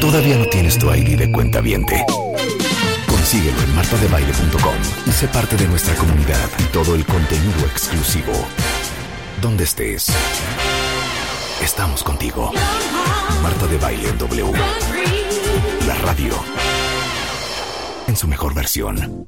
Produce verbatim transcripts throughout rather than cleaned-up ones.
¿Todavía no tienes tu I D de cuentaviente? Consíguelo en marta de baile punto com y sé parte de nuestra comunidad y todo el contenido exclusivo. Donde estés, estamos contigo. Marta de Baile en W. La radio en su mejor versión.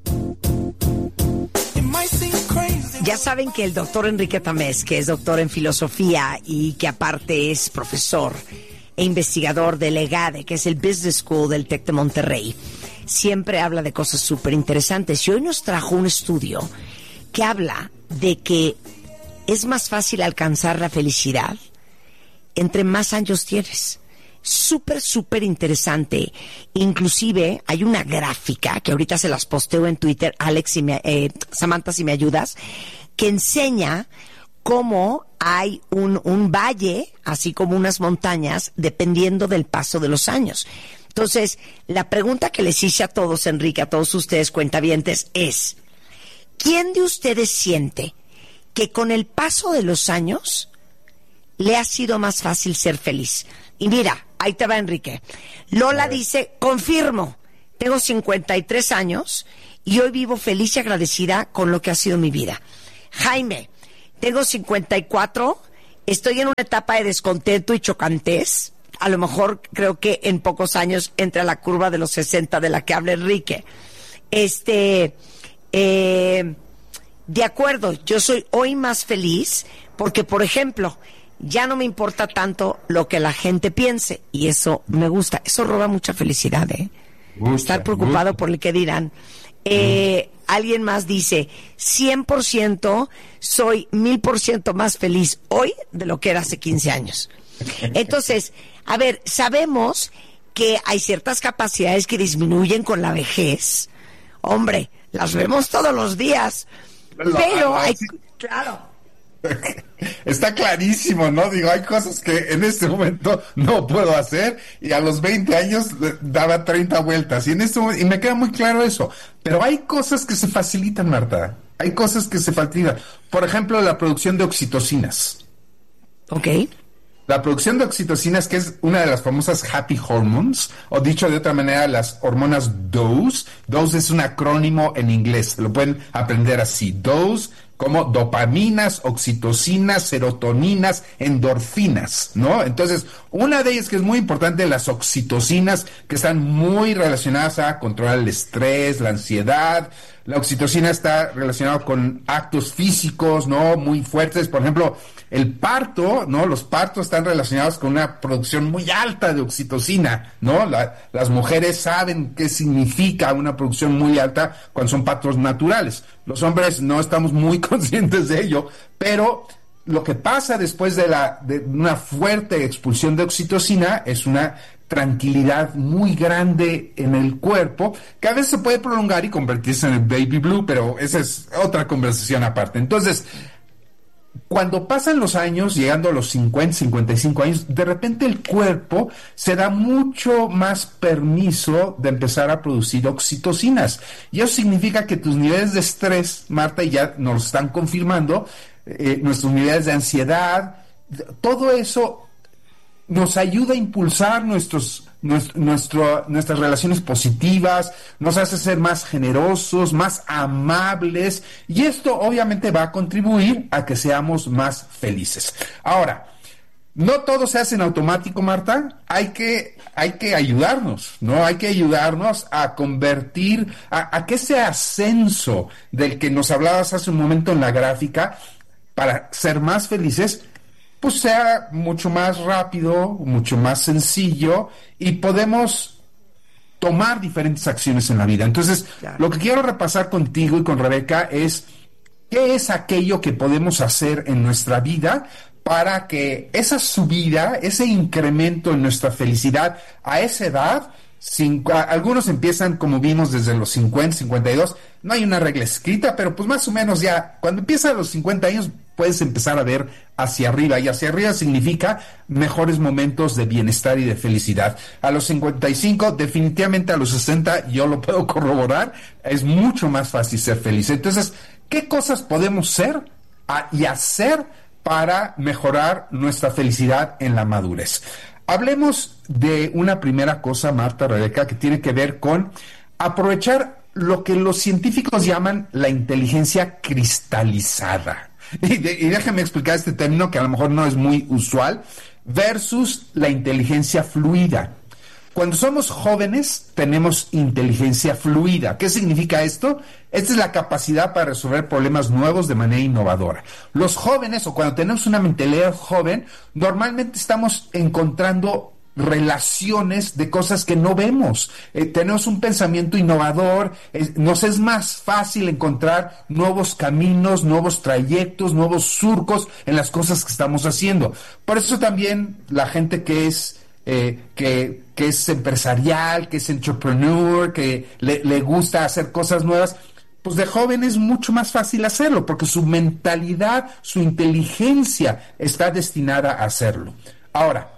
Ya saben que el doctor Enrique Tamés, que es doctor en filosofía y que aparte es profesor e investigador del EGADE, que es el Business School del TEC de Monterrey, siempre habla de cosas súper interesantes. Y hoy nos trajo un estudio que habla de que es más fácil alcanzar la felicidad entre más años tienes. Súper, súper interesante. Inclusive hay una gráfica que ahorita se las posteo en Twitter, Alex, y me, eh, Samantha, si me ayudas, que enseña cómo hay un, un valle, así como unas montañas, dependiendo del paso de los años. Entonces, la pregunta que les hice a todos, Enrique, a todos ustedes cuentavientes, es: ¿quién de ustedes siente que con el paso de los años le ha sido más fácil ser feliz? Y mira, ahí te va, Enrique. Lola dice: confirmo, tengo cincuenta y tres años y hoy vivo feliz y agradecida con lo que ha sido mi vida. Jaime: tengo cincuenta y cuatro, estoy en una etapa de descontento y chocantez. A lo mejor creo que en pocos años entra la curva de los sesenta de la que habla Enrique. Este, eh, de acuerdo, yo soy hoy más feliz porque, por ejemplo, ya no me importa tanto lo que la gente piense, y eso me gusta. Eso roba mucha felicidad, ¿eh? Gusta, estar preocupado gusta. por el que dirán. Eh, mm. Alguien más dice: cien por ciento soy mil por ciento más feliz hoy de lo que era hace quince años. Entonces, a ver, sabemos que hay ciertas capacidades que disminuyen con la vejez. Hombre, las vemos todos los días. Pero, pero hay... Sí. Claro. Está clarísimo, ¿no? Digo, hay cosas que en este momento no puedo hacer y a los veinte años daba treinta vueltas y en este momento, y me queda muy claro eso, pero hay cosas que se facilitan, Marta, hay cosas que se facilitan. Por ejemplo, la producción de oxitocinas. Ok. La producción de oxitocinas, que es una de las famosas happy hormones, o dicho de otra manera, las hormonas D O S. D O S es un acrónimo en inglés, lo pueden aprender así. D O S como dopaminas, oxitocinas, serotoninas, endorfinas, ¿no? Entonces, una de ellas que es muy importante, las oxitocinas, que están muy relacionadas a controlar el estrés, la ansiedad. La oxitocina está relacionada con actos físicos, ¿no? Muy fuertes. Por ejemplo, el parto, ¿no? Los partos están relacionados con una producción muy alta de oxitocina, ¿no? La, las mujeres saben qué significa una producción muy alta cuando son partos naturales. Los hombres no estamos muy conscientes de ello, pero lo que pasa después de, la, de una fuerte expulsión de oxitocina es una tranquilidad muy grande en el cuerpo, que a veces se puede prolongar y convertirse en el baby blue, pero esa es otra conversación aparte. Entonces, cuando pasan los años, llegando a los cincuenta, cincuenta y cinco años, de repente el cuerpo se da mucho más permiso de empezar a producir oxitocinas. Y eso significa que tus niveles de estrés, Marta, y ya nos lo están confirmando, eh, nuestros niveles de ansiedad, todo eso nos ayuda a impulsar nuestros, nuestro, nuestro, nuestras relaciones positivas, nos hace ser más generosos, más amables, y esto obviamente va a contribuir a que seamos más felices. Ahora, no todo se hace en automático, Marta, hay que, hay que ayudarnos, ¿no? Hay que ayudarnos a convertir, a, a que ese ascenso del que nos hablabas hace un momento en la gráfica, para ser más felices, pues sea mucho más rápido, mucho más sencillo, y podemos tomar diferentes acciones en la vida. Entonces, claro, lo que quiero repasar contigo y con Rebeca es qué es aquello que podemos hacer en nuestra vida para que esa subida, ese incremento en nuestra felicidad a esa edad, cinco, algunos empiezan, como vimos, desde los cincuenta, cincuenta y dos, no hay una regla escrita, pero pues más o menos ya, cuando empieza a los cincuenta años, puedes empezar a ver hacia arriba, y hacia arriba significa mejores momentos de bienestar y de felicidad. A los cincuenta y cinco, definitivamente a los sesenta, yo lo puedo corroborar, es mucho más fácil ser feliz. Entonces, ¿qué cosas podemos ser a, y hacer para mejorar nuestra felicidad en la madurez? Hablemos de una primera cosa, Marta, Rebeca, que tiene que ver con aprovechar lo que los científicos llaman la inteligencia cristalizada. Y, de, y déjame explicar este término que a lo mejor no es muy usual, versus la inteligencia fluida. Cuando somos jóvenes tenemos inteligencia fluida. ¿Qué significa esto? Esta es la capacidad para resolver problemas nuevos de manera innovadora. Los jóvenes, o cuando tenemos una mentalidad joven, normalmente estamos encontrando relaciones de cosas que no vemos. Eh, tenemos un pensamiento innovador, eh, nos es más fácil encontrar nuevos caminos, nuevos trayectos, nuevos surcos en las cosas que estamos haciendo. Por eso también la gente que es Eh, que, que es empresarial, que es entrepreneur, que le, le gusta hacer cosas nuevas, pues de joven es mucho más fácil hacerlo, porque su mentalidad, su inteligencia está destinada a hacerlo. Ahora,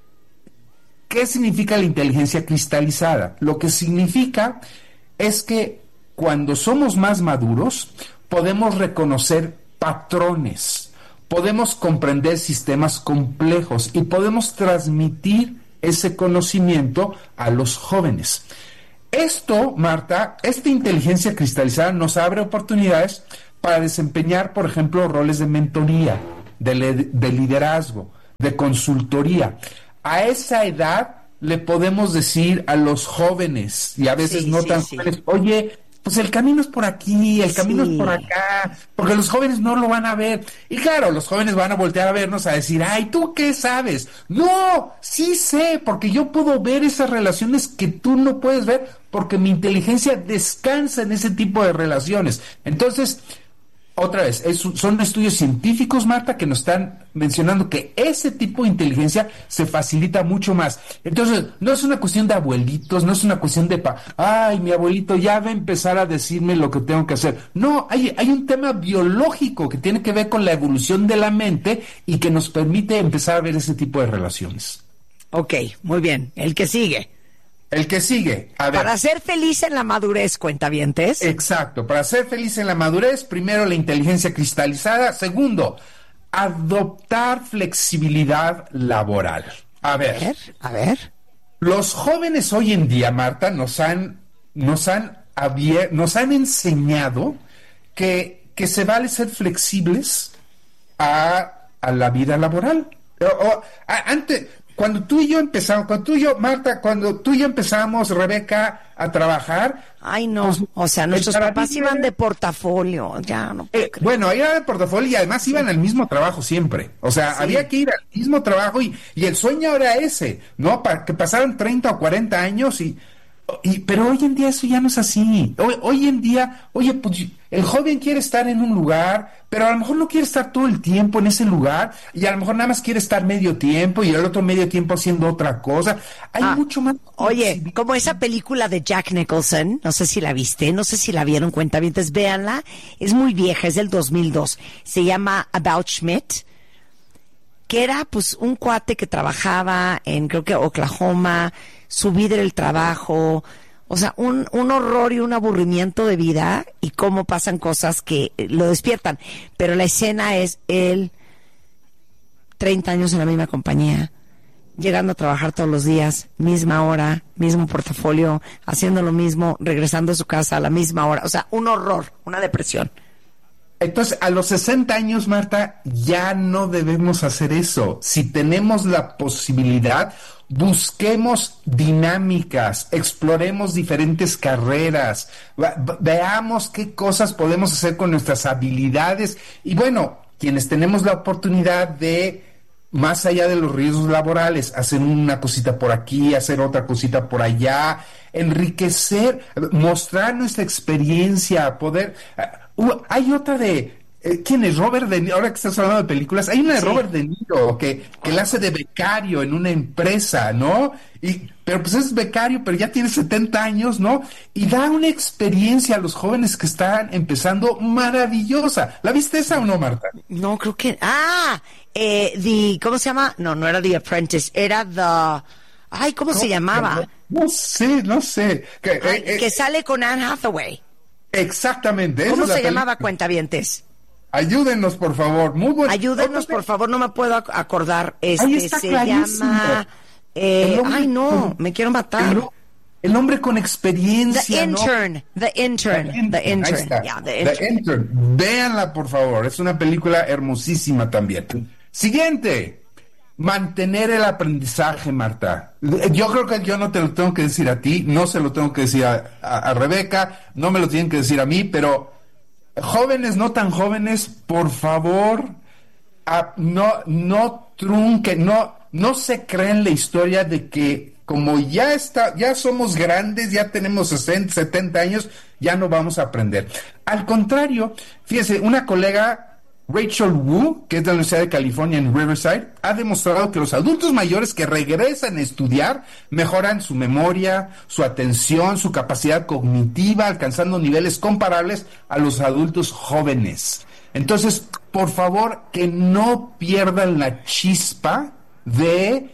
¿qué significa la inteligencia cristalizada? Lo que significa es que cuando somos más maduros, podemos reconocer patrones, podemos comprender sistemas complejos y podemos transmitir ese conocimiento a los jóvenes. Esto, Marta, esta inteligencia cristalizada nos abre oportunidades para desempeñar, por ejemplo, roles de mentoría, de, le- de liderazgo, de consultoría. A esa edad le podemos decir a los jóvenes, y a veces Sí, no sí, tan sí. jóvenes, oye, pues el camino es por aquí, el camino Sí. es por acá, porque los jóvenes no lo van a ver. Y claro, los jóvenes van a voltear a vernos a decir, ay, ¿tú qué sabes? No, sí sé, porque yo puedo ver esas relaciones que tú no puedes ver, porque mi inteligencia descansa en ese tipo de relaciones. Entonces, otra vez, es, son estudios científicos, Marta, que nos están mencionando que ese tipo de inteligencia se facilita mucho más. Entonces, no es una cuestión de abuelitos, no es una cuestión de, pa, ay, mi abuelito ya va a empezar a decirme lo que tengo que hacer. No, hay, hay un tema biológico que tiene que ver con la evolución de la mente y que nos permite empezar a ver ese tipo de relaciones. Ok, muy bien. El que sigue. El que sigue, a ver. Para ser feliz en la madurez, cuentavientes. Exacto, para ser feliz en la madurez, primero la inteligencia cristalizada, segundo, adoptar flexibilidad laboral. A A ver, ver, a ver. los jóvenes hoy en día, Marta, nos han, nos han, abier- nos han enseñado que, que se vale ser flexibles a, a la vida laboral. O, o, a- antes, cuando tú y yo empezamos, cuando tú y yo, Marta, cuando tú y yo empezamos, Rebeca, a trabajar. Ay, no. pues, O sea, el nuestros papás paradigma iban era- de portafolio. Ya, no puedo Eh, creer. bueno, iban al portafolio y además iban al mismo trabajo siempre. O sea, Sí. había que ir al mismo trabajo y, y el sueño era ese, ¿no? Para que pasaran treinta o cuarenta años y, y... Pero hoy en día eso ya no es así. Hoy, hoy en día, oye, pues el joven quiere estar en un lugar, pero a lo mejor no quiere estar todo el tiempo en ese lugar y a lo mejor nada más quiere estar medio tiempo y el otro medio tiempo haciendo otra cosa. Hay Ah, mucho más... Oye, flexibilidad. como esa película de Jack Nicholson, no sé si la viste, no sé si la vieron, cuentavientes, véanla. Es muy vieja, es del dos mil dos. Se llama About Schmidt, que era pues un cuate que trabajaba en, creo que Oklahoma, su vida era el trabajo, o sea, un, un horror y un aburrimiento de vida y cómo pasan cosas que eh, lo despiertan. Pero la escena es él, treinta años en la misma compañía, llegando a trabajar todos los días, misma hora, mismo portafolio, haciendo lo mismo, regresando a su casa a la misma hora. O sea, un horror, una depresión. Entonces, a los sesenta años, Marta, ya no debemos hacer eso. Si tenemos la posibilidad, busquemos dinámicas, exploremos diferentes carreras, va- va- veamos qué cosas podemos hacer con nuestras habilidades. Y bueno, quienes tenemos la oportunidad de, más allá de los riesgos laborales, hacer una cosita por aquí, hacer otra cosita por allá, enriquecer, mostrar nuestra experiencia, poder... Uh, hay otra de... eh, ¿Quién es? Robert De Niro. Ahora que estás hablando de películas, hay una de Sí. Robert De Niro que, que la hace de becario en una empresa, ¿no? Y, pero pues es becario, pero ya tiene setenta años, ¿no? Y da una experiencia a los jóvenes que están empezando maravillosa. ¿La viste esa o no, Marta? No, creo que... Ah, eh, the, ¿cómo se llama? No, no era The Apprentice, era The... Ay, ¿cómo se llamaba? No sé, no sé. Que, Ay, eh, eh, que sale con Anne Hathaway. exactamente. esa ¿Cómo es la se peli- llamaba, cuentavientes? Ayúdenos, por favor. Muy bueno. Ayúdenos, por favor, no me puedo ac- acordar. Ahí Este está se clarísimo. llama Eh, hombre, ay, no, con, me quiero matar. El, el hombre con experiencia. The Intern, ¿no? The Intern, The Intern. The intern. Ahí está. Yeah, the intern. The Intern. Véanla, por favor. Es una película hermosísima también. Siguiente. Mantener el aprendizaje, Marta. Yo creo que yo no te lo tengo que decir a ti, no se lo tengo que decir a, a, a Rebeca, no me lo tienen que decir a mí, pero jóvenes, no tan jóvenes, por favor, a, no, no trunquen, no, no se creen la historia de que como ya está, ya somos grandes, ya tenemos sesenta, setenta años, ya no vamos a aprender. Al contrario, fíjese, una colega, Rachel Wu, que es de la Universidad de California en Riverside, ha demostrado que los adultos mayores que regresan a estudiar mejoran su memoria, su atención, su capacidad cognitiva, alcanzando niveles comparables a los adultos jóvenes. Entonces, por favor, que no pierdan la chispa de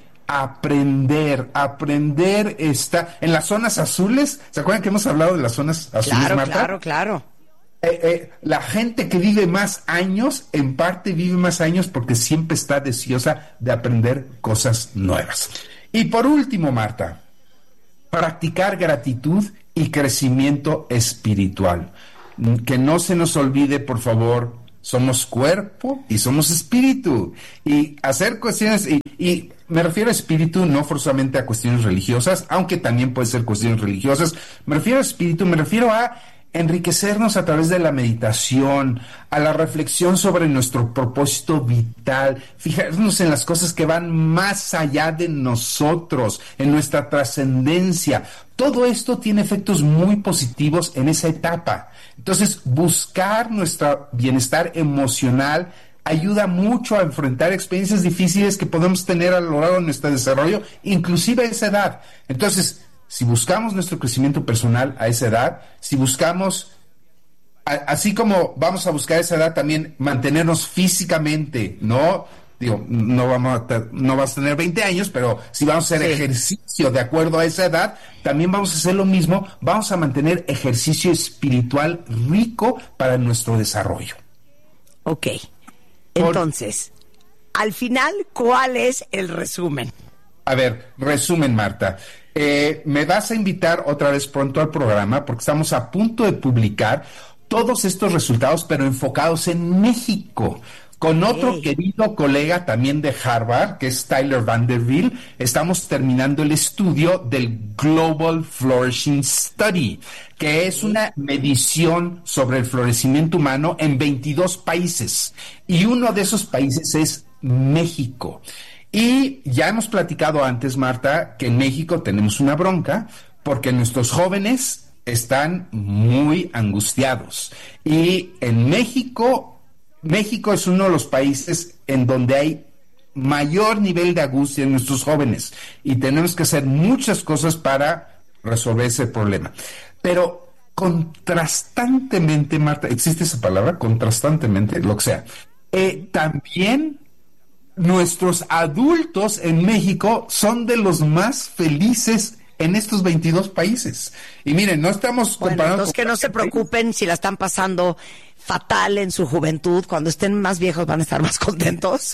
aprender. Aprender está en las zonas azules. ¿Se acuerdan que hemos hablado de las zonas azules, claro, Marta? Claro, claro, Eh, eh, la gente que vive más años, en parte vive más años porque siempre está deseosa de aprender cosas nuevas. Y por último, Marta, practicar gratitud y crecimiento espiritual. Que no se nos olvide, por favor, somos cuerpo y somos espíritu. Y hacer cuestiones, y, y me refiero a espíritu no forzosamente a cuestiones religiosas, aunque también puede ser cuestiones religiosas. Me refiero a espíritu, me refiero a enriquecernos a través de la meditación, a la reflexión sobre nuestro propósito vital, fijarnos en las cosas que van más allá de nosotros, en nuestra trascendencia. Todo esto tiene efectos muy positivos en esa etapa. Entonces, buscar nuestro bienestar emocional ayuda mucho a enfrentar experiencias difíciles que podemos tener a lo largo de nuestro desarrollo, inclusive a esa edad. Entonces, si buscamos nuestro crecimiento personal a esa edad, si buscamos, a, así como vamos a buscar a esa edad también mantenernos físicamente, ¿no? Digo, no vamos a te, no vas a tener veinte años, pero si vamos a hacer sí. ejercicio de acuerdo a esa edad, también vamos a hacer lo mismo, vamos a mantener ejercicio espiritual rico para nuestro desarrollo. Ok, entonces, Por... al final, ¿cuál es el resumen? A ver, resumen, Marta. Eh, me vas a invitar otra vez pronto al programa porque estamos a punto de publicar todos estos resultados, pero enfocados en México. Con otro hey. querido colega también de Harvard, que es Tyler Vanderbilt, estamos terminando el estudio del Global Flourishing Study, que es una medición sobre el florecimiento humano en veintidós países. Y uno de esos países es México. Y ya hemos platicado antes, Marta, que en México tenemos una bronca porque nuestros jóvenes están muy angustiados. Y en México, México es uno de los países en donde hay mayor nivel de angustia en nuestros jóvenes. Y tenemos que hacer muchas cosas para resolver ese problema. Pero contrastantemente, Marta, ¿existe esa palabra? Contrastantemente, lo que sea. Eh, también... nuestros adultos en México son de los más felices en estos veintidós países. Y miren, no estamos comparando... Bueno, entonces que no se preocupen si la están pasando fatal en su juventud. Cuando estén más viejos van a estar más contentos.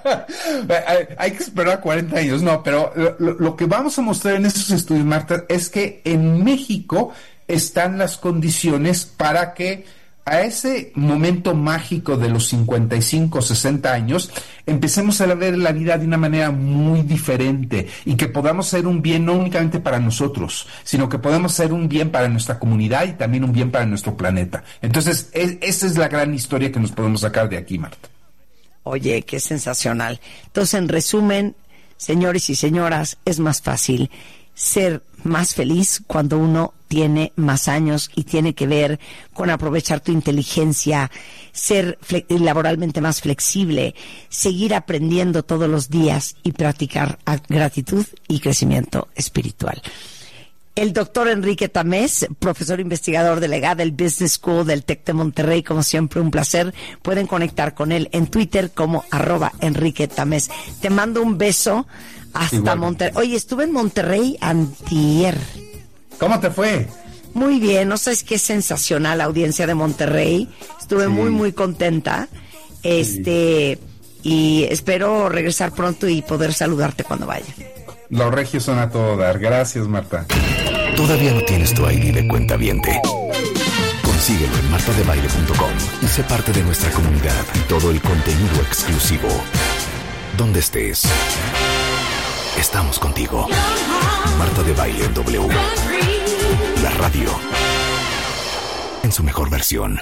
hay, hay que esperar cuarenta años. No, pero lo, lo que vamos a mostrar en estos estudios, Marta, es que en México están las condiciones para que a ese momento mágico de los cincuenta y cinco, sesenta años, empecemos a ver la vida de una manera muy diferente y que podamos hacer un bien no únicamente para nosotros, sino que podamos hacer un bien para nuestra comunidad y también un bien para nuestro planeta. Entonces, es, esa es la gran historia que nos podemos sacar de aquí, Marta. Oye, qué sensacional. Entonces, en resumen, señores y señoras, es más fácil ser más feliz cuando uno tiene más años y tiene que ver con aprovechar tu inteligencia, ser fle- laboralmente más flexible, seguir aprendiendo todos los días y practicar gratitud y crecimiento espiritual. El doctor Enrique Tamés, profesor investigador delegado del Business School del TEC de Monterrey, como siempre un placer. Pueden conectar con él en Twitter como arroba Enrique Tamés. Te mando un beso hasta Monterrey. Oye, estuve en Monterrey antier. ¿Cómo te fue? Muy bien, no sabes qué sensacional la audiencia de Monterrey. Estuve sí. muy, muy contenta. Este, sí. y espero regresar pronto y poder saludarte cuando vaya. Los regios son a todo dar. Gracias, Marta. ¿Todavía no tienes tu I D de cuentaviente? Consíguelo en marta de baile punto com y sé parte de nuestra comunidad y todo el contenido exclusivo. Donde estés, estamos contigo. Marta de Baile en W. La radio en su mejor versión.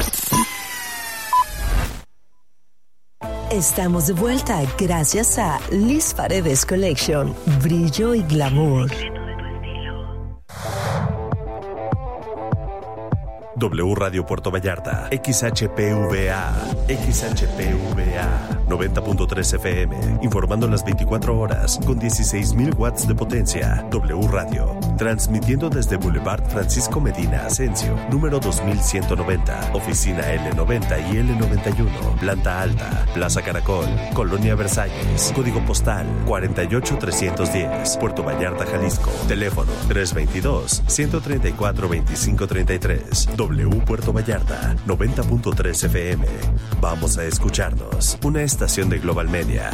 Estamos de vuelta gracias a Liz Paredes Collection. Brillo y glamour. W Radio Puerto Vallarta, X H P V A, X H P V A, noventa punto tres F M, informando las veinticuatro horas con dieciséis mil watts de potencia. W Radio, transmitiendo desde Boulevard Francisco Medina Asensio, número dos mil ciento noventa, oficina L noventa y L noventa y uno, planta alta, Plaza Caracol, Colonia Versalles, código postal cuarenta y ocho trescientos diez, Puerto Vallarta, Jalisco, teléfono tres veintidós, ciento treinta y cuatro, veinticinco treinta y tres. W Puerto Vallarta, noventa punto tres F M. Vamos a escucharnos. Una estación de Global Media.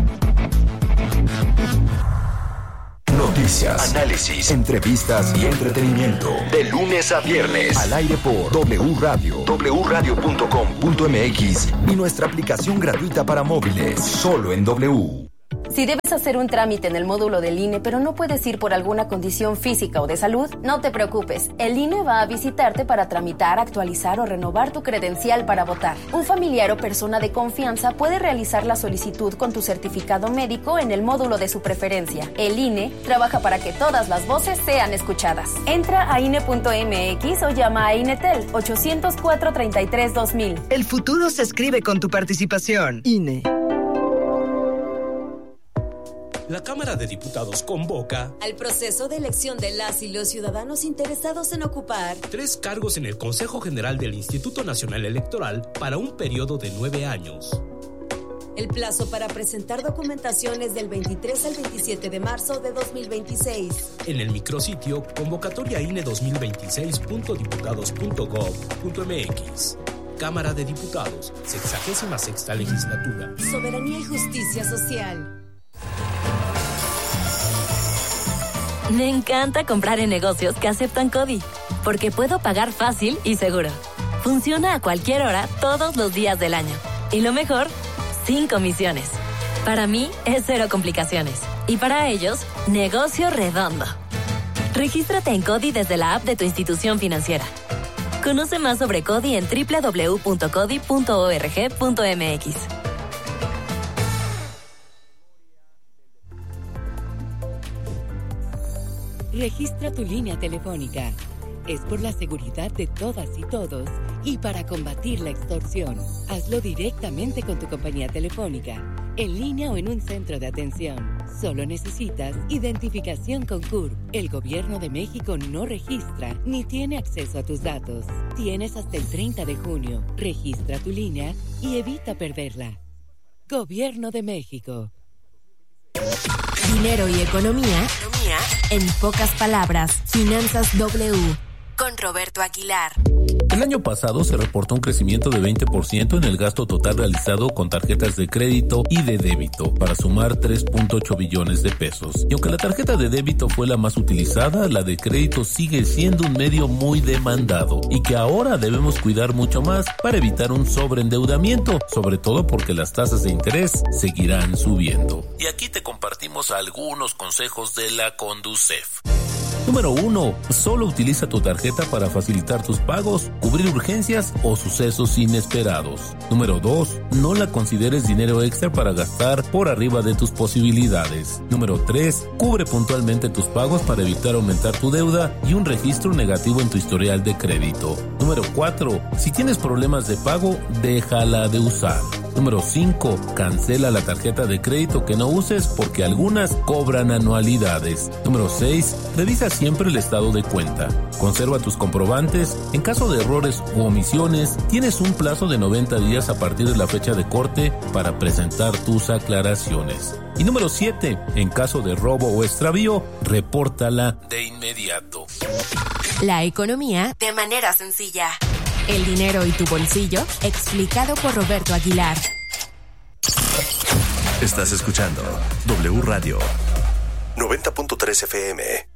Noticias, análisis, entrevistas y entretenimiento. De lunes a viernes. Al aire por W Radio, w radio punto com punto m x y nuestra aplicación gratuita para móviles. Solo en W. Si debes hacer un trámite en el módulo del I N E, pero no puedes ir por alguna condición física o de salud, no te preocupes. El I N E va a visitarte para tramitar, actualizar o renovar tu credencial para votar. Un familiar o persona de confianza puede realizar la solicitud con tu certificado médico en el módulo de su preferencia. El I N E trabaja para que todas las voces sean escuchadas. Entra a I N E punto m x o llama a INETEL ochocientos cuatro, treinta y tres, dos mil. El futuro se escribe con tu participación. I N E. La Cámara de Diputados convoca al proceso de elección de las y los ciudadanos interesados en ocupar tres cargos en el Consejo General del Instituto Nacional Electoral para un periodo de nueve años. El plazo para presentar documentación es del veintitrés al veintisiete de marzo de dos mil veintiséis. En el micrositio convocatoria I N E dos mil veintiséis punto diputados punto gov punto m x. Cámara de Diputados, sexagésima sexta legislatura. Soberanía y justicia social. Me encanta comprar en negocios que aceptan CODI, porque puedo pagar fácil y seguro. Funciona a cualquier hora, todos los días del año. Y lo mejor, sin comisiones. Para mí, es cero complicaciones. Y para ellos, negocio redondo. Regístrate en CODI desde la app de tu institución financiera. Conoce más sobre CODI en doble u doble u doble u punto codi punto org punto m x. Registra tu línea telefónica. Es por la seguridad de todas y todos y para combatir la extorsión. Hazlo directamente con tu compañía telefónica, en línea o en un centro de atención. Solo necesitas identificación con C U R P. El Gobierno de México no registra ni tiene acceso a tus datos. Tienes hasta el treinta de junio. Registra tu línea y evita perderla. Gobierno de México. Dinero y economía, en pocas palabras, Finanzas W, con Roberto Aguilar. El año pasado se reportó un crecimiento de veinte por ciento en el gasto total realizado con tarjetas de crédito y de débito, para sumar tres punto ocho billones de pesos. Y aunque la tarjeta de débito fue la más utilizada, la de crédito sigue siendo un medio muy demandado y que ahora debemos cuidar mucho más para evitar un sobreendeudamiento, sobre todo porque las tasas de interés seguirán subiendo. Y aquí te compartimos algunos consejos de la Conducef. Número uno. Solo utiliza tu tarjeta para facilitar tus pagos, cubrir urgencias o sucesos inesperados. Número dos. No la consideres dinero extra para gastar por arriba de tus posibilidades. Número tres. Cubre puntualmente tus pagos para evitar aumentar tu deuda y un registro negativo en tu historial de crédito. Número cuatro. Si tienes problemas de pago, déjala de usar. Número cinco. Cancela la tarjeta de crédito que no uses porque algunas cobran anualidades. Número seis. Revisa siempre el estado de cuenta. Conserva tus comprobantes. En caso de errores u omisiones, tienes un plazo de noventa días a partir de la fecha de corte para presentar tus aclaraciones. Y número siete. En caso de robo o extravío, repórtala de inmediato. La economía de manera sencilla. El dinero y tu bolsillo, explicado por Roberto Aguilar. Estás escuchando W Radio. noventa punto tres F M.